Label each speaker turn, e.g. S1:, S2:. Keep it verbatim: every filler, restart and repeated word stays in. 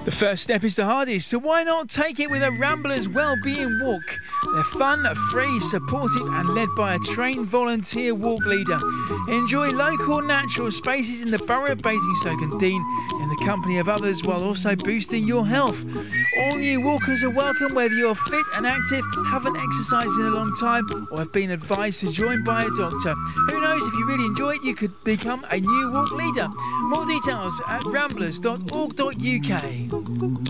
S1: The first step is the hardest, so why not take it with a Ramblers Wellbeing Walk? They're fun, free, supportive and led by a trained volunteer walk leader. Enjoy local natural spaces in the borough of Basingstoke and Dean in the company of others while also boosting your health. All new walkers are welcome whether you're fit and active, haven't exercised in a long time or have been advised to join by a doctor. Who knows, if you really enjoy it, you could become a new walk leader. More details at ramblers dot org dot U K.